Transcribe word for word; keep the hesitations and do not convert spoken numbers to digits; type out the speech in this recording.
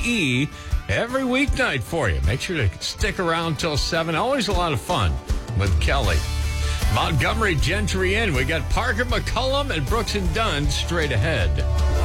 E every weeknight for you. Make sure to stick around till seven. Always a lot of fun with Kelly. Montgomery Gentry Inn. We got Parker McCullum and Brooks and Dunn straight ahead.